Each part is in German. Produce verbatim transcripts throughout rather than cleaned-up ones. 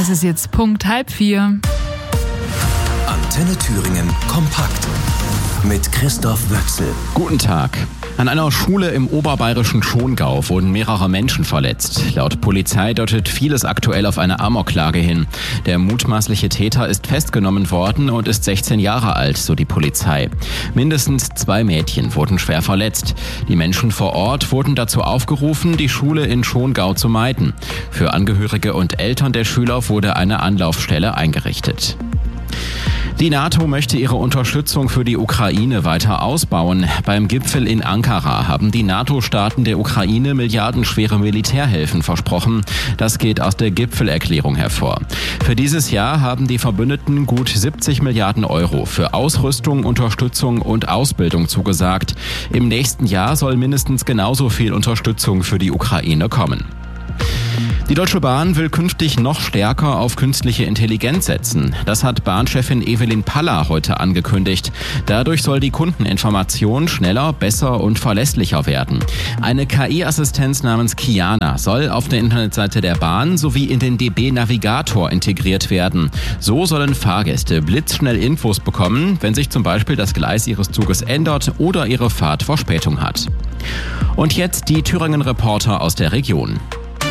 Es ist jetzt Punkt halb vier. Antenne Thüringen kompakt mit Christoph Wöchsel. Guten Tag. An einer Schule im oberbayerischen Schongau wurden mehrere Menschen verletzt. Laut Polizei deutet vieles aktuell auf eine Amoklage hin. Der mutmaßliche Täter ist festgenommen worden und ist sechzehn Jahre alt, so die Polizei. Mindestens zwei Mädchen wurden schwer verletzt. Die Menschen vor Ort wurden dazu aufgerufen, die Schule in Schongau zu meiden. Für Angehörige und Eltern der Schüler wurde eine Anlaufstelle eingerichtet. Die NATO möchte ihre Unterstützung für die Ukraine weiter ausbauen. Beim Gipfel in Ankara haben die NATO-Staaten der Ukraine milliardenschwere Militärhilfen versprochen. Das geht aus der Gipfelerklärung hervor. Für dieses Jahr haben die Verbündeten gut siebzig Milliarden Euro für Ausrüstung, Unterstützung und Ausbildung zugesagt. Im nächsten Jahr soll mindestens genauso viel Unterstützung für die Ukraine kommen. Die Deutsche Bahn will künftig noch stärker auf künstliche Intelligenz setzen. Das hat Bahnchefin Evelyn Paller heute angekündigt. Dadurch soll die Kundeninformation schneller, besser und verlässlicher werden. Eine K I-Assistenz namens Kiana soll auf der Internetseite der Bahn sowie in den D B-Navigator integriert werden. So sollen Fahrgäste blitzschnell Infos bekommen, wenn sich zum Beispiel das Gleis ihres Zuges ändert oder ihre Fahrt Verspätung hat. Und jetzt die Thüringen-Reporter aus der Region.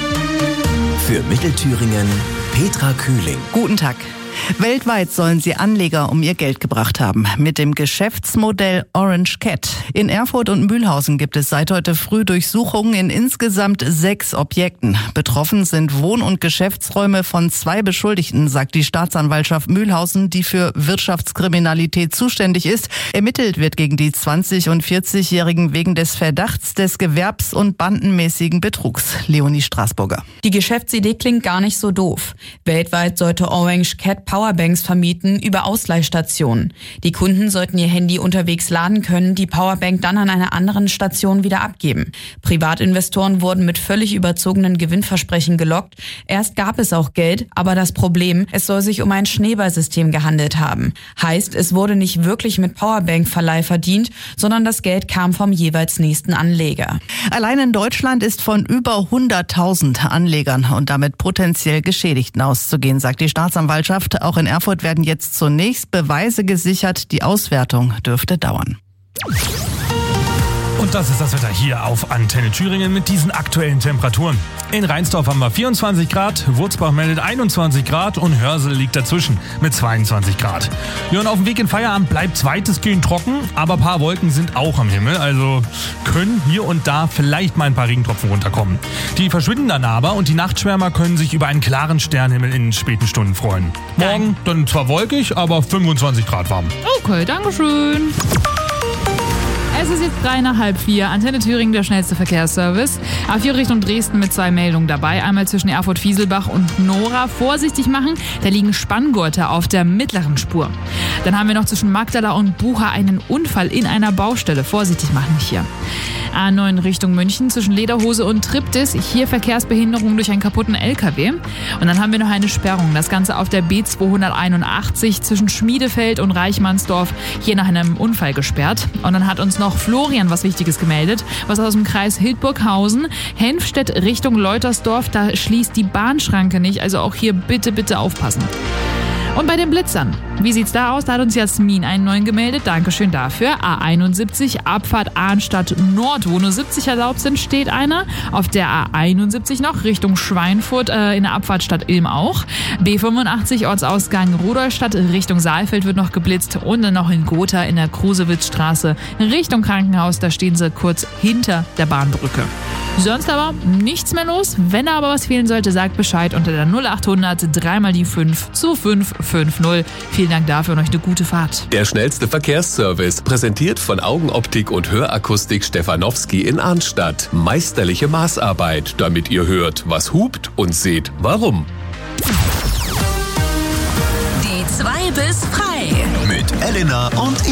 Für Mittelthüringen Petra Kühling. Guten Tag. Weltweit sollen sie Anleger um ihr Geld gebracht haben. Mit dem Geschäftsmodell Orange Cat. In Erfurt und Mühlhausen gibt es seit heute früh Durchsuchungen in insgesamt sechs Objekten. Betroffen sind Wohn- und Geschäftsräume von zwei Beschuldigten, sagt die Staatsanwaltschaft Mühlhausen, die für Wirtschaftskriminalität zuständig ist. Ermittelt wird gegen die zwanzig- und vierzigjährigen wegen des Verdachts des gewerbs- und bandenmäßigen Betrugs. Leonie Straßburger. Die Geschäftsidee klingt gar nicht so doof. Weltweit sollte Orange Cat Powerbanks vermieten über Ausleihstationen. Die Kunden sollten ihr Handy unterwegs laden können, die Powerbank dann an einer anderen Station wieder abgeben. Privatinvestoren wurden mit völlig überzogenen Gewinnversprechen gelockt. Erst gab es auch Geld, aber das Problem, es soll sich um ein Schneeballsystem gehandelt haben. Heißt, es wurde nicht wirklich mit Powerbank-Verleih verdient, sondern das Geld kam vom jeweils nächsten Anleger. Allein in Deutschland ist von über hunderttausend Anlegern und damit potenziell Geschädigten auszugehen, sagt die Staatsanwaltschaft. Auch in Erfurt werden jetzt zunächst Beweise gesichert. Die Auswertung dürfte dauern. Und das ist das Wetter hier auf Antenne Thüringen mit diesen aktuellen Temperaturen. In Rheinsdorf haben wir vierundzwanzig Grad, Wurzbach meldet einundzwanzig Grad und Hörsel liegt dazwischen mit zweiundzwanzig Grad. Ja, und auf dem Weg in Feierabend bleibt es weitestgehend trocken, aber ein paar Wolken sind auch am Himmel, also können hier und da vielleicht mal ein paar Regentropfen runterkommen. Die verschwinden dann aber und die Nachtschwärmer können sich über einen klaren Sternhimmel in den späten Stunden freuen. Morgen dann zwar wolkig, aber fünfundzwanzig Grad warm. Okay, dankeschön. Es ist jetzt drei nach halb vier. Antenne Thüringen, der schnellste Verkehrsservice. A vier Richtung Dresden mit zwei Meldungen dabei. Einmal zwischen Erfurt-Fieselbach und Nora. Vorsichtig machen, da liegen Spanngurte auf der mittleren Spur. Dann haben wir noch zwischen Magdala und Bucha einen Unfall in einer Baustelle. Vorsichtig machen hier. A neun Richtung München zwischen Lederhose und Triptis. Hier Verkehrsbehinderung durch einen kaputten L K W. Und dann haben wir noch eine Sperrung. Das Ganze auf der B zweihunderteinundachtzig zwischen Schmiedefeld und Reichmannsdorf. Hier nach einem Unfall gesperrt. Und dann hat uns noch Florian was Wichtiges gemeldet. Was aus dem Kreis Hildburghausen. Henfstedt Richtung Leutersdorf. Da schließt die Bahnschranke nicht. Also auch hier bitte, bitte aufpassen. Und bei den Blitzern, wie sieht's da aus? Da hat uns Jasmin einen neuen gemeldet. Dankeschön dafür. A einundsiebzig, Abfahrt Arnstadt Nord, wo nur siebzig erlaubt sind, steht einer. Auf der A einundsiebzig noch Richtung Schweinfurt, äh, in der Abfahrt Stadt Ilm auch. B fünfundachtzig, Ortsausgang Rudolstadt, Richtung Saalfeld wird noch geblitzt. Und dann noch in Gotha in der Krusewitzstraße Richtung Krankenhaus. Da stehen sie kurz hinter der Bahnbrücke. Sonst aber nichts mehr los. Wenn da aber was fehlen sollte, sagt Bescheid unter der null achthundert drei mal die fünf zu fünf fünf null. Vielen Dank dafür und euch eine gute Fahrt. Der schnellste Verkehrsservice, präsentiert von Augenoptik und Hörakustik Stefanowski in Arnstadt. Meisterliche Maßarbeit, damit ihr hört, was hupt und seht, warum. Die zwei bis frei. Mit Elena und